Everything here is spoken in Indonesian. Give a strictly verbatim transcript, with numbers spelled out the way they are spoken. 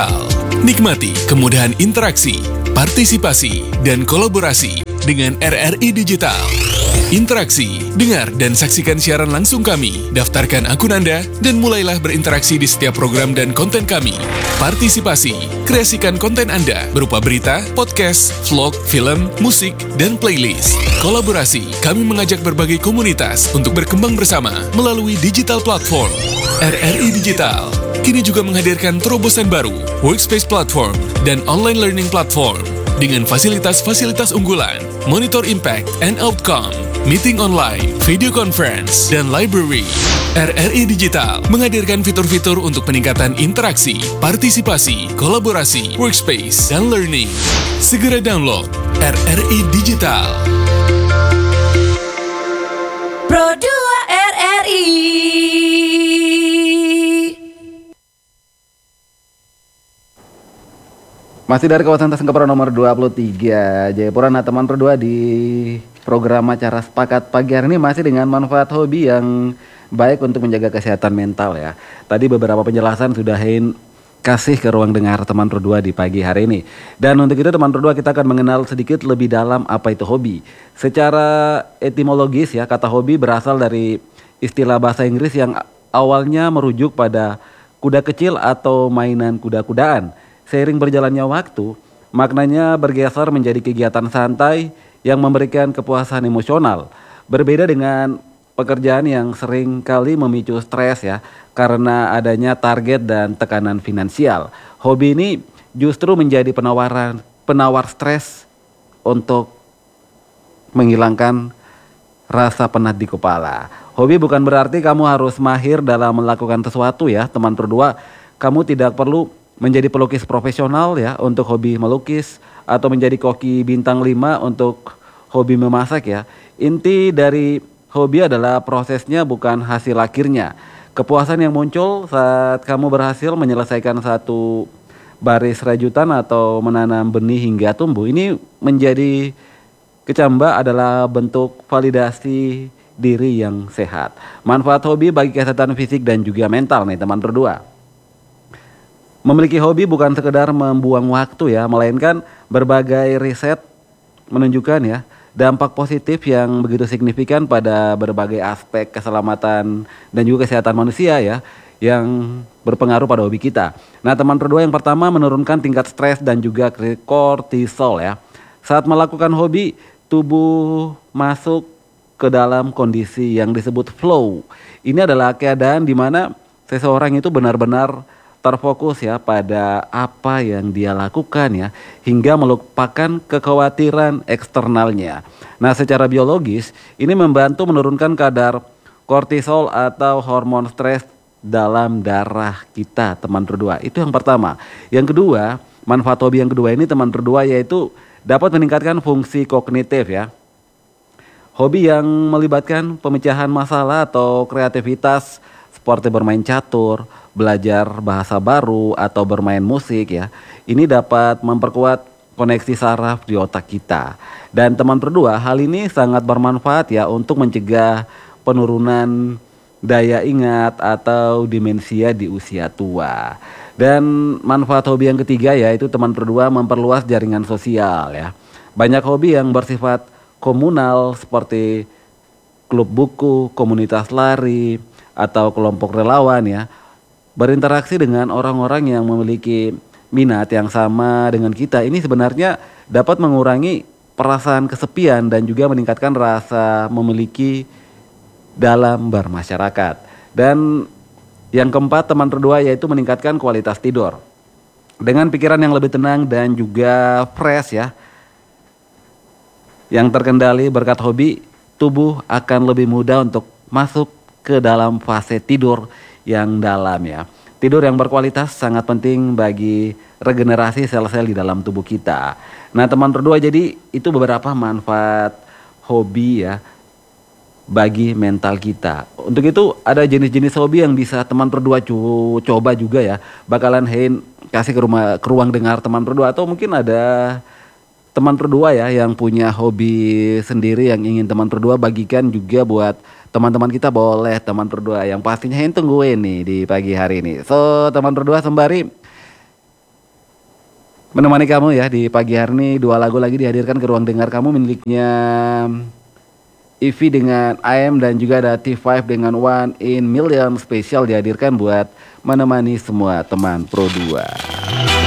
Digital. Nikmati kemudahan interaksi, partisipasi, dan kolaborasi dengan R R I Digital. Interaksi, dengar dan saksikan siaran langsung kami, daftarkan akun Anda, dan mulailah berinteraksi di setiap program dan konten kami. Partisipasi, kreasikan konten Anda berupa berita, podcast, vlog, film, musik, dan playlist. Kolaborasi, kami mengajak berbagai komunitas untuk berkembang bersama melalui digital platform. R R I Digital kini juga menghadirkan terobosan baru, workspace platform, dan online learning platform dengan fasilitas-fasilitas unggulan, monitor impact and outcome, meeting online, video conference, dan library. R R I Digital menghadirkan fitur-fitur untuk peningkatan interaksi, partisipasi, kolaborasi, workspace, dan learning. Segera download R R I Digital. Pro dua R R I. Masih dari kawasan Tasengkapura nomor dua puluh tiga Jayapura. Nah teman berdua di program acara Sepakat Pagi hari ini masih dengan manfaat hobi yang baik untuk menjaga kesehatan mental ya. Tadi beberapa penjelasan sudah Hein kasih ke ruang dengar teman berdua di pagi hari ini. Dan untuk itu teman berdua kita akan mengenal sedikit lebih dalam apa itu hobi. Secara etimologis ya, kata hobi berasal dari istilah bahasa Inggris yang awalnya merujuk pada kuda kecil atau mainan kuda-kudaan. Seiring berjalannya waktu, maknanya bergeser menjadi kegiatan santai yang memberikan kepuasan emosional. Berbeda dengan pekerjaan yang sering kali memicu stres ya, karena adanya target dan tekanan finansial. Hobi ini justru menjadi penawaran penawar stres untuk menghilangkan rasa penat di kepala. Hobi bukan berarti kamu harus mahir dalam melakukan sesuatu ya, teman berdua. Kamu tidak perlu menjadi pelukis profesional ya untuk hobi melukis, atau menjadi koki bintang lima untuk hobi memasak ya. Inti dari hobi adalah prosesnya, bukan hasil akhirnya. Kepuasan yang muncul saat kamu berhasil menyelesaikan satu baris rajutan atau menanam benih hingga tumbuh, ini menjadi kecamba adalah bentuk validasi diri yang sehat. Manfaat hobi bagi kesehatan fisik dan juga mental nih teman berdua. Memiliki hobi bukan sekedar membuang waktu ya, melainkan berbagai riset menunjukkan ya dampak positif yang begitu signifikan pada berbagai aspek keselamatan dan juga kesehatan manusia ya, yang berpengaruh pada hobi kita. Nah teman berdua, yang pertama menurunkan tingkat stres dan juga kortisol ya. Saat melakukan hobi, tubuh masuk ke dalam kondisi yang disebut flow. Ini adalah keadaan di mana seseorang itu benar-benar terfokus ya pada apa yang dia lakukan ya, hingga melupakan kekhawatiran eksternalnya. Nah secara biologis ini membantu menurunkan kadar kortisol atau hormon stres dalam darah kita teman berdua. Itu yang pertama. Yang kedua, manfaat hobi yang kedua ini teman berdua yaitu dapat meningkatkan fungsi kognitif ya. Hobi yang melibatkan pemecahan masalah atau kreativitas seperti bermain catur, belajar bahasa baru, atau bermain musik ya, ini dapat memperkuat koneksi saraf di otak kita. Dan teman berdua, hal ini sangat bermanfaat ya untuk mencegah penurunan daya ingat atau demensia di usia tua. Dan manfaat hobi yang ketiga yaitu teman berdua memperluas jaringan sosial ya. Banyak hobi yang bersifat komunal seperti klub buku, komunitas lari, atau kelompok relawan ya, berinteraksi dengan orang-orang yang memiliki minat yang sama dengan kita. Ini sebenarnya dapat mengurangi perasaan kesepian dan juga meningkatkan rasa memiliki dalam bermasyarakat. Dan yang keempat teman berdua yaitu meningkatkan kualitas tidur. Dengan pikiran yang lebih tenang dan juga fresh ya, yang terkendali berkat hobi, tubuh akan lebih mudah untuk masuk ke dalam fase tidur yang dalam ya. Tidur yang berkualitas sangat penting bagi regenerasi sel-sel di dalam tubuh kita. Nah teman berdua, jadi itu beberapa manfaat hobi ya bagi mental kita. Untuk itu ada jenis-jenis hobi yang bisa teman berdua cu- coba juga ya. Bakalan Hein kasih ke rumah ke ruang dengar teman berdua, atau mungkin ada teman berdua ya yang punya hobi sendiri yang ingin teman berdua bagikan juga buat teman-teman kita. Boleh teman berdua, yang pastinya Hein tungguin nih di pagi hari ini. So teman berdua, sembari menemani kamu ya di pagi hari ini. Dua lagu lagi dihadirkan ke ruang dengar kamu miliknya Ivy dengan I Am dan juga ada T lima dengan One in Million spesial dihadirkan buat menemani semua teman Pro dua.